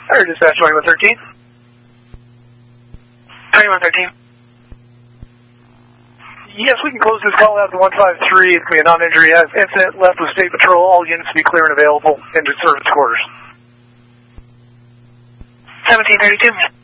Fire dispatch 2113. 2113. Yes, we can close this call out to 153. It's going to be a non-injury incident. Left with State Patrol. All units be clear and available into service quarters. 1732.